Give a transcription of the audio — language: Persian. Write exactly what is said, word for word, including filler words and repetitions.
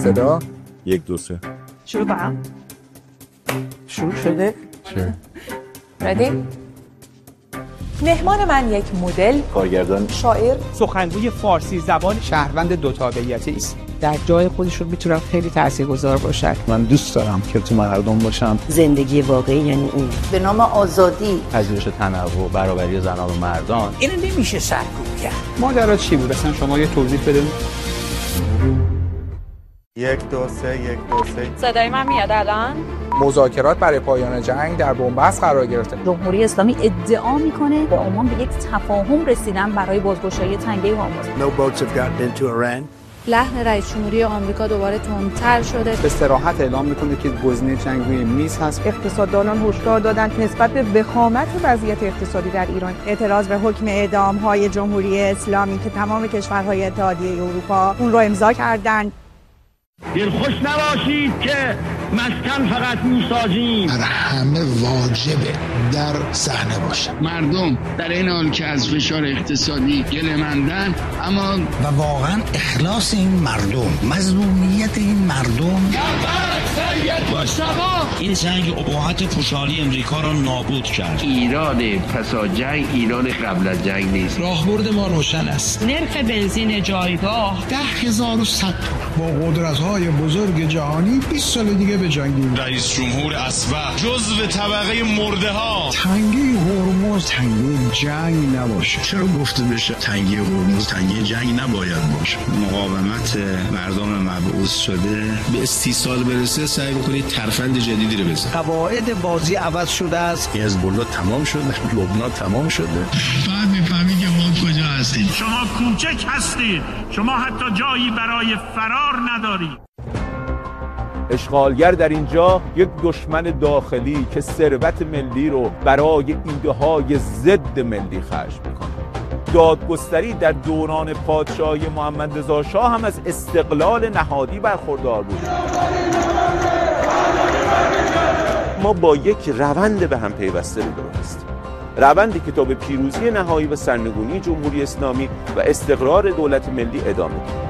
صدا یک دو سه شروع کنم. شروع شده؟ چه؟ ردی؟ مهمان من یک مدل، کارگردان، شاعر، سخنگوی فارسی زبان، شهروند دو تابعیتی است. در جای خودشون میتونن خیلی تاثیرگذار باشن. من دوست دارم که تو مردم باشم. زندگی واقعی یعنی این. به نام آزادی، پذیرش تنوع، برابری زنان و مردان. اینو نمیشه سرکوب کرد. ماجرا چی بود؟ اصلا شما یه توضیح بده. یک دو سه یک دو سه. صدای من میاد الان؟ مذاکرات برای پایان جنگ در بنبست قرار گرفته. جمهوری اسلامی ادعا میکنه با عمان به یک تفاهم رسیدن برای بازگشایی تنگه هرمز. No boats have gotten into Iran. لحن رئیس جمهوری آمریکا دوباره تندتر شده. به صراحت اعلام میکنه که گزینه جنگ روی میز هست. اقتصاددانان هشدار دادند نسبت به وخامت وضعیت اقتصادی در ایران اعتراض به حکم اعدام‌های جمهوری اسلامی که تمام کشورهای اتحادیه اروپا اون رو امضا کردند. دلخوش نباشید که مسکن فقط میسازیم. بر همه واجبه در صحنه باشه. مردم در این حال که از فشار اقتصادی گله‌مندن، اما و واقعا اخلاص این مردم، مظلومیت این مردم. این جنگ اباحت پوشالی امریکا را نابود کرد. ایران پس از جنگ ایران قبل از جنگ نیست. راهبرد ما روشن است. نرخ بنزین جایگاه ده هزار و صد با قدرت‌های بزرگ جهانی بیست سال دیگه به جنگیم. رئیس جمهور اصبح جزو طبقه مرده ها. تنگه هرمز تنگه جنگ نباشه. چرا گفته بشه تنگه هرمز تنگه جنگ نباید باشه؟ مقاومت مردم مبعوث شده به سی سال برسه سعی بکنید ترفند جدیدی رو بزنید. قواعد بازی عوض شده است. حزب الله تمام شده، لبنان تمام شده. بعد میفهمی که ما کجا هستیم. شما کوچک هستید. شما حتی جایی برای فرار ندارید. اشغالگر در اینجا یک دشمن داخلی که ثروت ملی رو برای ایده‌های ضد ملی خرج میکنه. دادگستری در دوران پادشاهی محمد رضا شاه هم از استقلال نهادی برخوردار بود. ما با یک روند به هم پیوسته روبرو هستیم. روندی که تا به پیروزی نهایی و سرنگونی جمهوری اسلامی و استقرار دولت ملی ادامه دارد.